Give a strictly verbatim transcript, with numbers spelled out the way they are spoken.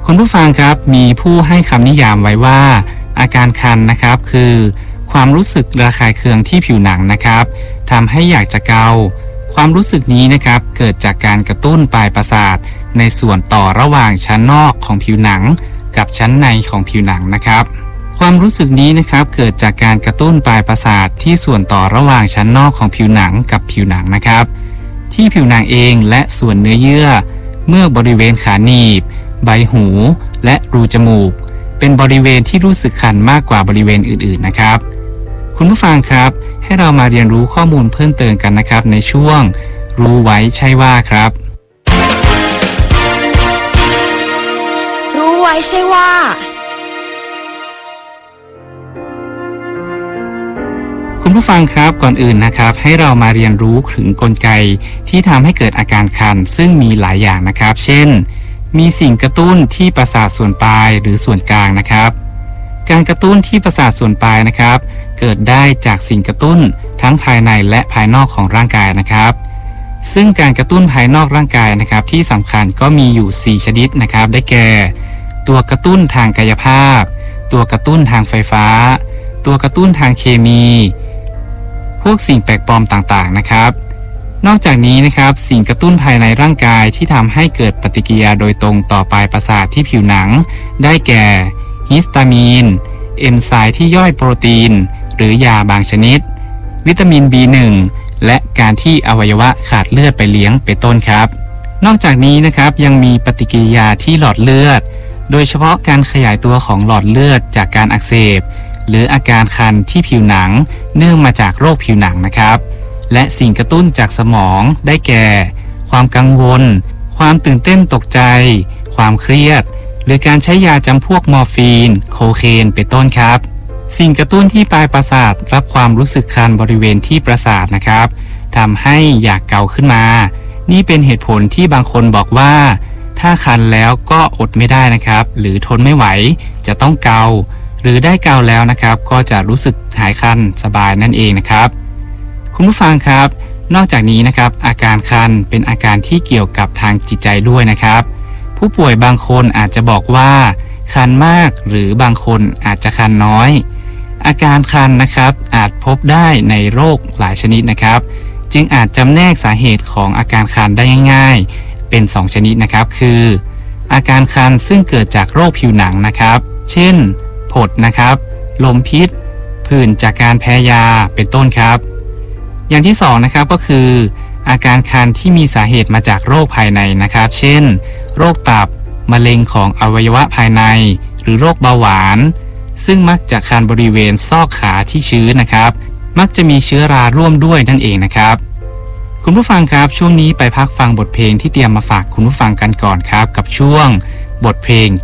คุณผู้ฟังครับมีผู้ให้คำนิยามไว้ว่าอาการคันนะครับคือความรู้สึกระคายเคืองที่ผิวหนังนะครับทำให้อยากจะเกาความรู้สึกนี้นะครับเกิดจากการกระตุ้นปลายประสาทในส่วนต่อระหว่างชั้นนอกของผิวหนังกับชั้นในของผิวหนังนะครับความรู้สึกนี้นะครับเกิดจากการกระตุ้นปลายประสาทที่ส่วนต่อระหว่างชั้นนอกของผิวหนังกับผิวหนังนะครับที่ผิวหนังเองและส่วนเนื้อเยื่อเมื่อบริเวณขาหนีบใบหูและรูจมูกเป็นบริเวณที่รู้สึกคันมากกว่าบริเวณอื่นๆนะครับคุณผู้ฟังครับให้เรามาเรียนรู้ข้อมูลเพิ่มเติมกันนะครับในช่วงรู้ไว้ใช่ว่าครับรู้ไว้ใช่ว่าคุณผู้ฟังครับก่อนอื่นนะครับให้เรามาเรียนรู้ถึงกลไกที่ทำให้เกิดอาการคันซึ่งมีหลายอย่างนะครับเช่นมีสิ่งกระตุ้นที่ประสาทส่วนปลายหรือส่วนกลางนะครับการกระตุ้นที่ประสาทส่วนปลายนะครับเกิดได้จากสิ่งกระตุ้นทั้งภายในและภายนอกของร่างกายนะครับซึ่งการกระตุ้นภายนอกร่างกายนะครับที่สำคัญก็มีอยู่สี่ชนิดนะครับได้แก่ตัวกระตุ้นทางกายภาพตัวกระตุ้นทางไฟฟ้าตัวกระตุ้นทางเคมีพวกสิ่งแปลกปลอมต่างๆนะครับนอกจากนี้นะครับสิ่งกระตุ้นภายในร่างกายที่ทำให้เกิดปฏิกิริยาโดยตรงต่อปลายประสาทที่ผิวหนังได้แก่ฮิสตามีนเอนไซม์ที่ย่อยโปรตีนหรือยาบางชนิดวิตามิน บี หนึ่ง และการที่อวัยวะขาดเลือดไปเลี้ยงเป็นต้นครับนอกจากนี้นะครับยังมีปฏิกิริยาที่หลอดเลือดโดยเฉพาะการขยายตัวของหลอดเลือดจากการอักเสบหรืออาการคันที่ผิวหนังเนื่องมาจากโรคผิวหนังนะครับและสิ่งกระตุ้นจากสมองได้แก่ความกังวลความตื่นเต้นตกใจความเครียดหรือการใช้ยาจำพวกมอร์ฟีนโคเคนเป็นต้นครับสิ่งกระตุ้นที่ปลายประสาทรับความรู้สึกคันบริเวณที่ประสาทนะครับทำให้อยากเกาขึ้นมานี่เป็นเหตุผลที่บางคนบอกว่าถ้าคันแล้วก็อดไม่ได้นะครับหรือทนไม่ไหวจะต้องเกาหรือได้เกาแล้วนะครับก็จะรู้สึกหายคันสบายนั่นเองนะครับคุณผู้ฟังครับนอกจากนี้นะครับอาการคันเป็นอาการที่เกี่ยวกับทางจิตใจด้วยนะครับผู้ป่วยบางคนอาจจะบอกว่าคันมากหรือบางคนอาจจะคันน้อยอาการคันนะครับอาจพบได้ในโรคหลายชนิดนะครับจึงอาจจำแนกสาเหตุของอาการคันได้ง่ายๆเป็นสองชนิดนะครับคืออาการคันซึ่งเกิดจากโรคผิวหนังนะครับเช่นผดนะครับลมพิษผื่นจากการแพ้ยาเป็นต้นครับอย่างที่สองนะครับก็คืออาการคันที่มีสาเหตุมาจากโรคภายในนะครับเช่นโรคตับมะเร็งของอวัยวะภายในหรือโรคเบาหวานซึ่งมักจะคันบริเวณซอกขาที่ชื้นนะครับมักจะมีเชื้อราร่วมด้วยนั่นเองนะครับคุณผู้ฟังครับช่วงนี้ไปพักฟังบทเพลงที่เตรียมมาฝากคุณผู้ฟังกันก่อนครับกับช่วงบทเพลง